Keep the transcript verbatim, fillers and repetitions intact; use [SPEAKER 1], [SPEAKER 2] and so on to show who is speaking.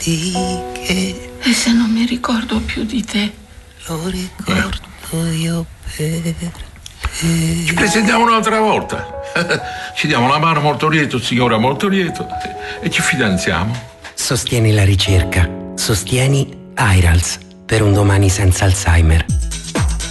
[SPEAKER 1] antiche.
[SPEAKER 2] E se non mi ricordo più di te?
[SPEAKER 1] Lo ricordo io per te.
[SPEAKER 3] Ci presentiamo un'altra volta. Ci diamo la mano molto lieto, signora molto lieto, e ci fidanziamo.
[SPEAKER 4] Sostieni la ricerca. Sostieni AIRALS per un domani senza Alzheimer.